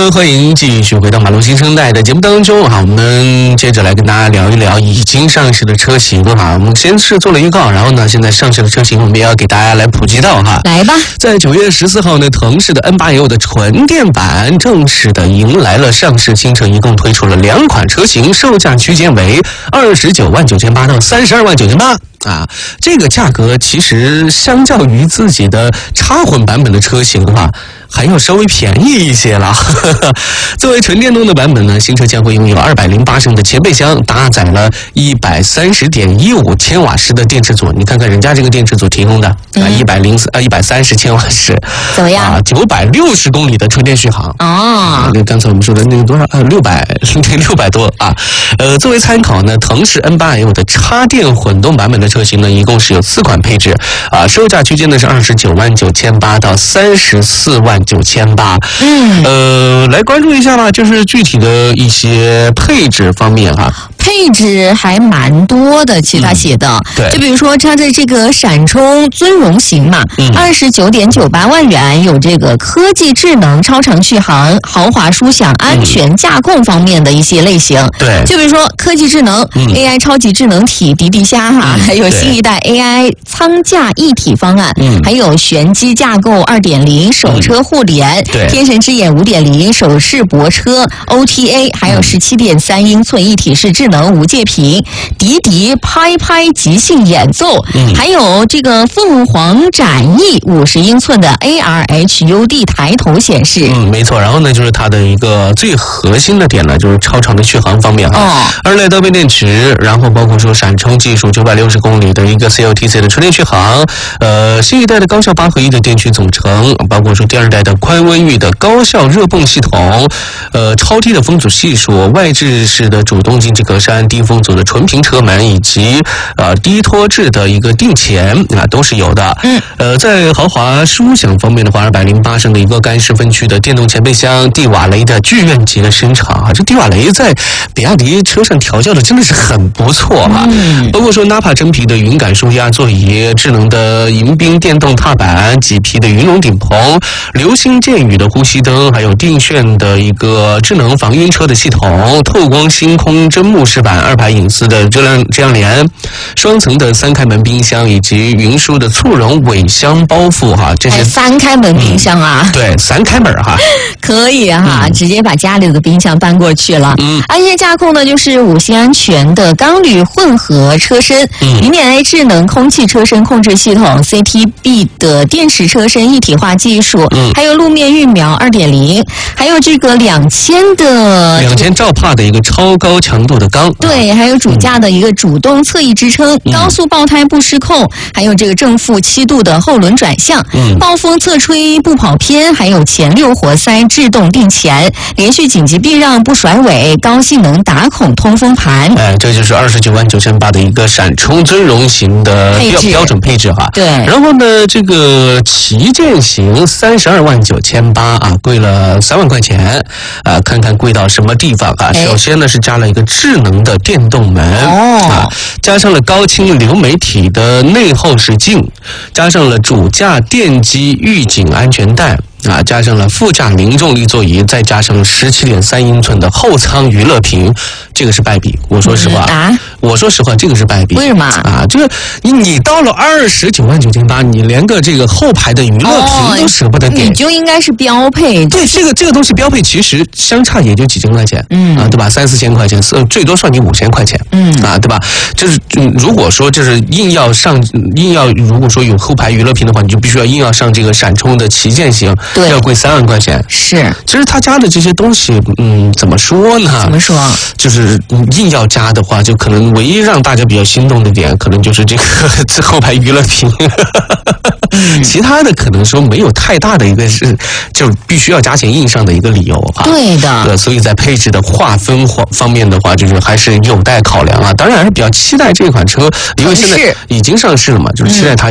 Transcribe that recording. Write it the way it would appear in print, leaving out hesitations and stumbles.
们欢迎继续回到马路新生代的节目当中哈，我们接着来跟大家聊一聊已经上市的车型哈。我们先是做了预告，然后呢，现在上市的车型我们也要给大家来普及到哈。 来吧，在 9月14号呢，腾势的 N8L 的纯电版正式的迎来了上市新车，一共推出了2款车型，售价区间为29.98万到32.98万。这个价格其实相较于自己的插混版本的车型的话，还要稍微便宜一些了。作为纯电动的版本呢，新车将会拥有208升的前备箱，搭载了130.15千瓦时的电池组。你看看人家这个电池组提供的130千瓦时， 怎么样 ？960公里的纯电续航哦。 刚才我们说的那个多少？600多啊。作为参考呢，腾势 N8L 的插电混动版本的车型呢，一共是有4款配置售价区间呢是29.98万到34.98万。来关注一下吧，就是具体的一些配置方面哈。 配置还蛮多的，其实他写的， 对， 就比如说它的这个闪充尊荣型嘛，29.98万元，有这个科技智能、超长续航、豪华舒享、安全驾控方面的一些类型。 对， 就比如说科技智能、AI 超级智能体迪迪虾哈，还有新一代 AI 舱架一体方案，还有玄机架构2.0、手车互联，天神之眼5.0、手势泊车 OTA， 还有17.3英寸一体式智能无界屏，迪迪拍拍即兴演奏，还有这个凤凰展翼50英寸的 AR HUD 抬头显示。 没错。然后呢，就是它的一个最核心的点呢，就是超长的续航方面哈。2类刀片电池，然后包括说闪充技术，960公里的一个 CLTC 的纯电续航，新一代的高效8合1的电驱总成，包括说第2代的宽温域的高效热泵系统，超低的风阻系数，外置式的主动进气格栅、低风阻的纯平车门，以及低脱质的一个定前都是有的。在豪华舒享方面的话，208升的一个干湿分区的电动前备箱，帝瓦雷的剧院级的声场这帝瓦雷在比亚迪车上调教的真的是很不错包括说 Napa 真皮的云感舒压座椅，智能的迎宾电动踏板，麂皮的云龙顶棚，流星箭雨的呼吸灯，还有定炫的一个智能防晕车的系统，透光星空真幕饰板，2排隐私的遮阳帘，双层的3开门冰箱，以及云舒的簇绒尾箱包覆这些 3开门冰箱对，3开门可以直接把家里的冰箱搬过去了。安全驾控呢，就是5星安全的钢铝混合车身，0.A 智能空气车身控制系统，CTB 的电池车身一体化技术，还有路面预瞄2.0，还有这个2000 兆帕的一个超高强度的钢， 对，还有主驾的一个主动侧翼支撑，高速爆胎不失控，还有这个正负7度的后轮转向，暴风侧吹不跑偏，还有前6活塞制动定前，连续紧急避让不甩尾，高性能打孔通风盘。 这就是29.98万的一个闪充尊荣型的标准配置对。 然后呢，这个旗舰型32.98万贵了3万块钱看看贵到什么地方首先呢是加了一个智能的电动门加上了高清流媒体的内后视镜，加上了主驾电机预警安全带加上了副驾零重力座椅，再加上17.3英寸的后舱娱乐屏，这个是败笔。我说实话这个是败笔。 为什么这个你到了29.98万，你连个这个后排的娱乐屏都舍不得给， 你就应该是标配。 对，这个东西标配其实相差也就几千块钱，对吧？3-4千块钱，最多算你5千块钱，对吧？就是如果说就是如果说有后排娱乐屏的话，你就必须要硬要上这个闪充的旗舰型。要贵3万块钱， 是。 其实他加的这些东西，怎么说呢？ 怎么说？ 就是硬要加的话，就可能唯一让大家比较心动的点，可能就是这个后排娱乐屏。其他的可能说没有太大的一个就必须要加钱硬上的一个理由对的。 对，所以在配置的划分方面的话，就是还是有待考量当然还是比较期待这款车，因为现在已经上市了嘛，就是期待它